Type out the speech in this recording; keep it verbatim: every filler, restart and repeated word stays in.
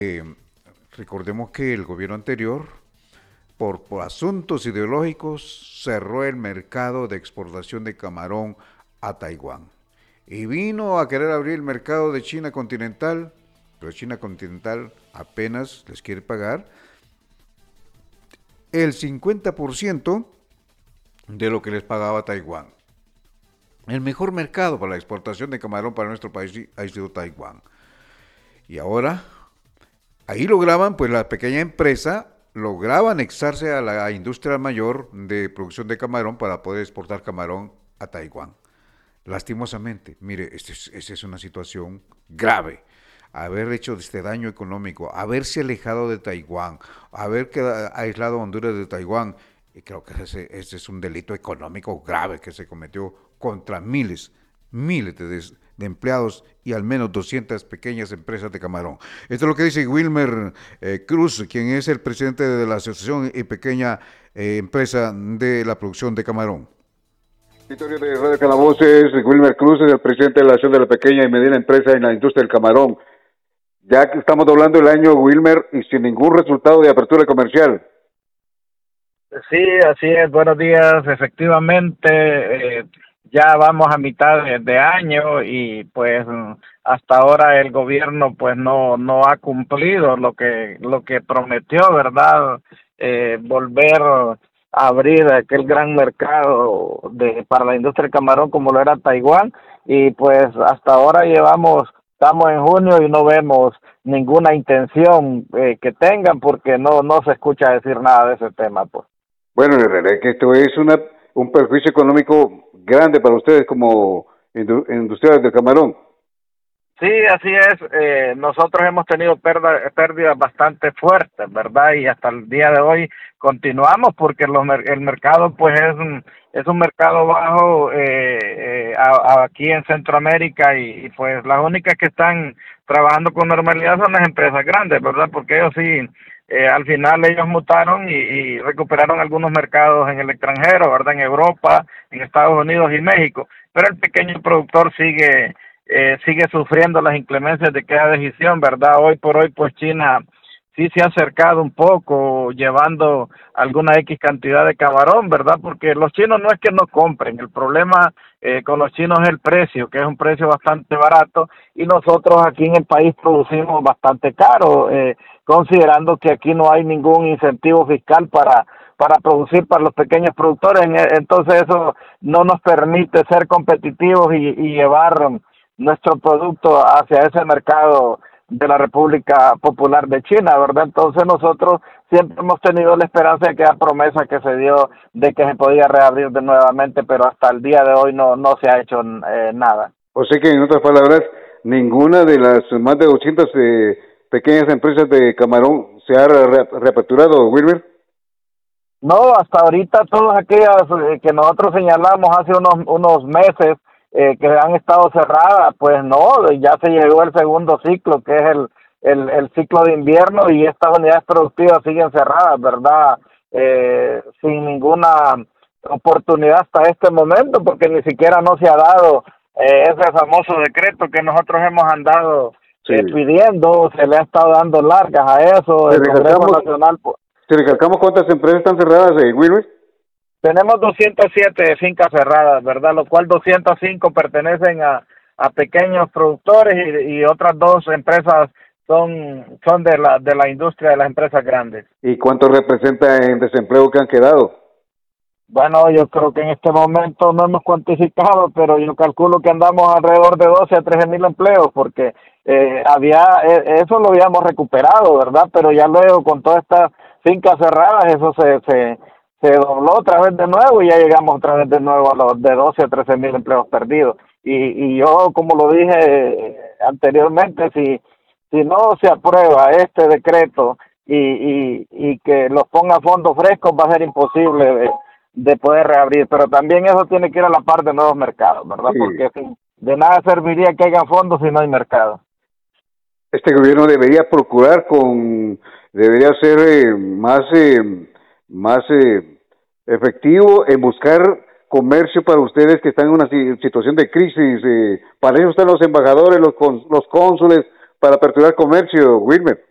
Recordemos que el gobierno anterior, por, por asuntos ideológicos, cerró el mercado de exportación de camarón a Taiwán. Y vino a querer abrir el mercado de China continental, pero China continental apenas les quiere pagar el cincuenta por ciento de lo que les pagaba Taiwán. El mejor mercado para la exportación de camarón para nuestro país ha sido Taiwán. Y ahora, ahí lograban, pues la pequeña empresa lograba anexarse a la industria mayor de producción de camarón para poder exportar camarón a Taiwán. Lastimosamente, mire, esta es, esta es una situación grave. Haber hecho este daño económico, haberse alejado de Taiwán, haber quedado aislado a Honduras de Taiwán, y creo que ese, ese es un delito económico grave que se cometió contra miles, miles de, de empleados y al menos doscientas pequeñas empresas de camarón. Esto es lo que dice Wilmer eh, Cruz, quien es el presidente de la Asociación y Pequeña eh, Empresa de la Producción de Camarón. Victoria de Radio Calaboces, Wilmer Cruz es el presidente de la Asociación de la Pequeña y Mediana Empresa en la industria del camarón. Ya que estamos hablando del año, Wilmer, y sin ningún resultado de apertura comercial. Sí, así es, buenos días, efectivamente, eh, ya vamos a mitad de, de año y pues hasta ahora el gobierno pues no no ha cumplido lo que lo que prometió, ¿verdad? Eh, volver a abrir aquel gran mercado de para la industria del camarón como lo era Taiwán, y pues hasta ahora llevamos, estamos en junio y no vemos ninguna intención eh, que tengan, porque no no se escucha decir nada de ese tema, pues. Bueno, en realidad que esto es una un perjuicio económico grande para ustedes como indu industriales del camarón. Sí, así es. Eh, nosotros hemos tenido pérdidas, pérdidas bastante fuertes, ¿verdad? Y hasta el día de hoy continuamos porque los, el mercado, pues, es un, es un mercado bajo eh, eh, a, a aquí en Centroamérica y, y, pues, las únicas que están trabajando con normalidad son las empresas grandes, ¿verdad? Porque ellos sí, eh, al final ellos mutaron y, y recuperaron algunos mercados en el extranjero, ¿verdad? En Europa, en Estados Unidos y México. Pero el pequeño productor sigue... Eh, sigue sufriendo las inclemencias de cada decisión, ¿verdad? Hoy por hoy, pues China sí se ha acercado un poco, llevando alguna X cantidad de camarón, ¿verdad? Porque los chinos no es que no compren, el problema eh, con los chinos es el precio, que es un precio bastante barato, y nosotros aquí en el país producimos bastante caro, eh, considerando que aquí no hay ningún incentivo fiscal para para producir para los pequeños productores, entonces eso no nos permite ser competitivos y, y llevar nuestro producto hacia ese mercado de la República Popular de China, ¿verdad? Entonces nosotros siempre hemos tenido la esperanza de que la promesa que se dio de que se podía reabrir de nuevamente, pero hasta el día de hoy no no se ha hecho eh, nada. O sea que, en otras palabras, ninguna de las más de doscientas eh, pequeñas empresas de camarón se ha re reaperturado, Wilmer. No, hasta ahorita todas aquellas que nosotros señalamos hace unos unos meses Eh, que han estado cerradas, pues no, ya se llegó el segundo ciclo, que es el, el, el ciclo de invierno, y estas unidades productivas siguen cerradas, ¿verdad? Eh, sin ninguna oportunidad hasta este momento, porque ni siquiera no se ha dado eh, ese famoso decreto que nosotros hemos andado sí. eh, pidiendo, se le ha estado dando largas a eso, el Congreso Nacional. Pues, ¿te recalcamos cuántas empresas están cerradas, eh, Wilmer? Tenemos doscientas siete fincas cerradas, ¿verdad? Lo cual doscientas cinco pertenecen a, a pequeños productores y, y otras dos empresas son son de la de la industria de las empresas grandes. ¿Y cuánto representa en desempleo que han quedado? Bueno, yo creo que en este momento no hemos cuantificado, pero yo calculo que andamos alrededor de doce a trece mil empleos, porque eh, había eh, eso lo habíamos recuperado, ¿verdad? Pero ya luego con todas estas fincas cerradas, eso se... se se dobló otra vez de nuevo y ya llegamos otra vez de nuevo a los de doce a trece mil empleos perdidos. Y, y yo, como lo dije anteriormente, si si no se aprueba este decreto y, y, y que los ponga a fondos frescos, va a ser imposible de, de poder reabrir. Pero también eso tiene que ir a la par de nuevos mercados, ¿verdad? Sí. Porque de nada serviría que haya fondos si no hay mercado. Este gobierno debería procurar con, debería ser eh, más... Eh, más eh, efectivo en buscar comercio para ustedes que están en una situación de crisis. Eh, para eso están los embajadores, los, los cónsules, para aperturar comercio, Wilmer.